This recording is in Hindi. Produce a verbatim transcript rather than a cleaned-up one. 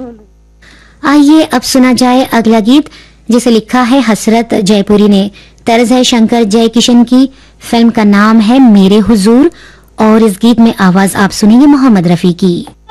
आइए अब सुना जाए अगला गीत, जिसे लिखा है हसरत जयपुरी ने। तर्ज है शंकर जयकिशन की। फिल्म का नाम है मेरे हुजूर और इस गीत में आवाज आप सुनेंगे मोहम्मद रफी की।